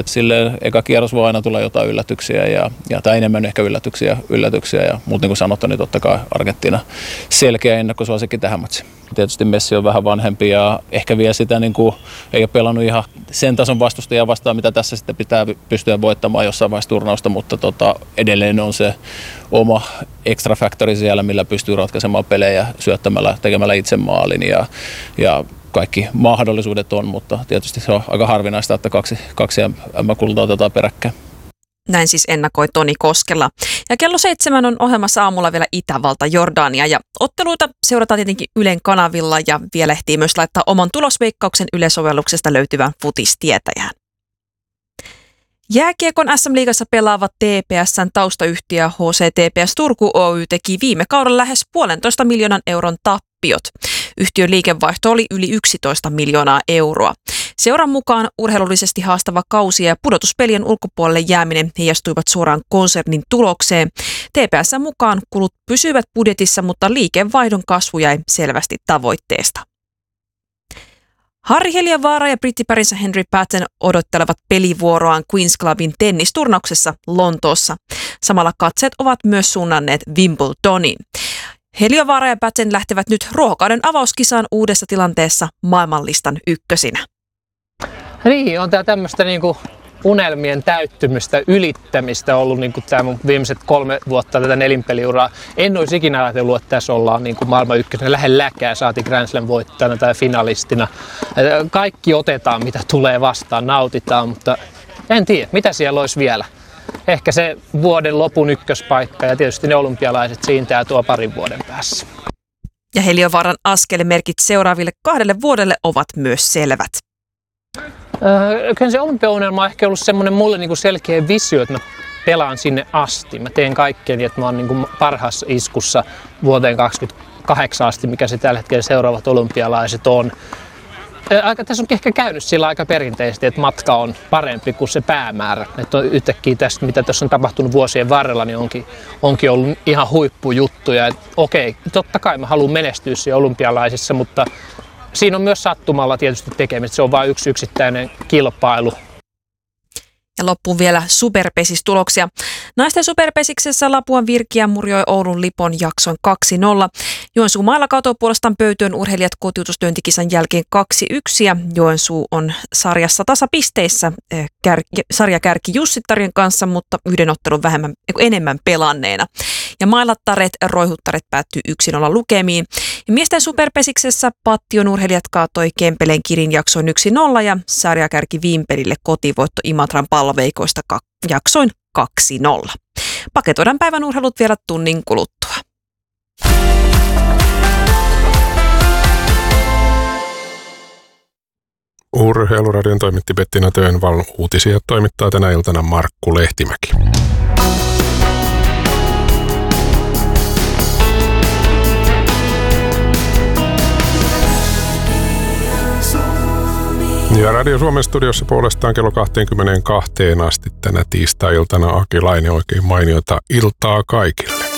Sille eka kierros voi aina tulla jotain yllätyksiä tai enemmän ehkä yllätyksiä ja muuten kuin sanottu, niin totta kai Argentiina selkeä ennakkosuosikki tähän matsiin. Tietysti Messi on vähän vanhempi ja ehkä vielä sitä niin kuin, ei ole pelannut ihan sen tason vastustajia vastaan, mitä tässä sitten pitää pystyä voittamaan jossain vaiheessa turnausta, mutta edelleen on se oma extra factori siellä, millä pystyy ratkaisemaan pelejä syöttämällä, tekemällä itse maalin ja kaikki mahdollisuudet on, mutta tietysti se on aika harvinaista, että kaksi M-kultaa otetaan peräkkäin. Näin siis ennakoi Toni Koskela. Ja kello 7 on ohjelmassa aamulla vielä Itävalta, Jordania ja otteluita seurataan tietenkin Ylen kanavilla ja vielä ehtii myös laittaa oman tulosveikkauksen Yle-sovelluksesta löytyvään futistietäjään. Jääkiekon SM-liigassa pelaava TPS:n taustayhtiö HC-TPS Turku Oy teki viime kaudella lähes 1,5 miljoonan euron tappiot. Yhtiön liikevaihto oli yli 11 miljoonaa euroa. Seuran mukaan urheilullisesti haastava kausi ja pudotuspelien ulkopuolelle jääminen heijastuivat suoraan konsernin tulokseen. TPS:n mukaan kulut pysyivät budjetissa, mutta liikevaihdon kasvu jäi selvästi tavoitteesta. Harri Heliövaara ja brittiparinsa Henry Patton odottelevat pelivuoroaan Queen's Clubin tennisturnauksessa Lontoossa. Samalla katseet ovat myös suunnanneet Wimbledoniin. Heliövaara ja Patton lähtevät nyt ruohokauden avauskisaan uudessa tilanteessa maailmanlistan ykkösinä. Niin, on tämä tämmöistä niinku unelmien täyttymistä, ylittämistä ollut niinku tämä mun viimeiset 3 vuotta tätä nelinpeliuraa. En olisi ikinä ajatellut, että tässä ollaan niinku maailman ykkösenä lähelläkään, saatiin Grand Slam voittajana tai finalistina. Kaikki otetaan, mitä tulee vastaan, nautitaan, mutta en tiedä, mitä siellä olisi vielä. Ehkä se vuoden lopun ykköspaikka ja tietysti ne olympialaiset siintää tuo 2 vuoden päässä. Ja Heliövaaran askelmerkit seuraaville 2 vuodelle ovat myös selvät. Kyllä se olympiaunelma on ehkä ollut semmoinen mulle niinku selkeä visio, että mä pelaan sinne asti. Mä teen kaikkeen, että mä oon niinku parhaassa iskussa vuoteen 2028 asti, mikä se tällä hetkellä seuraavat olympialaiset on. Tässä on ehkä käynyt sillä aika perinteisesti, että matka on parempi kuin se päämäärä. Että on yhtäkkiä tästä, mitä tässä on tapahtunut vuosien varrella, niin onkin ollut ihan huippujuttuja. Että okei, totta kai mä haluan menestyä siellä olympialaisissa, mutta siinä on myös sattumalla tietysti tekemistä. Se on vain yksi yksittäinen kilpailu. Ja loppuun vielä superpesistuloksia. Naisten superpesiksessä Lapuan Virkiä murjoi Oulun Lipon jakson 2-0. Joensuu mailla katoi puolestaan pöytyön urheilijat kotiutustyöntikisan jälkeen 2-1 ja Joensuu on sarjassa tasapisteissä sarjakärki Jussittarien kanssa, mutta yhden ottelun enemmän pelanneena. Ja mailattaret roihuttaret päättyi 1-0 lukemiin. Ja miesten superpesiksessä Pattion urheilijat kaatoi Kempeleen Kirin jaksoin 1-0 ja sarjakärki Vimpelille kotivoitto Imatran palloveikoista jaksoin 2-0. Paketoidaan päivän urheilut vielä tunnin kuluttua. Urheiluradion toimitti Bettina Tönvall. Uutisia toimittaa tänä iltana Markku Lehtimäki. Ja Radio Suomen studiossa puolestaan kello 22 asti tänä tiistai-iltana Aki Laine. Oikein mainiota iltaa kaikille.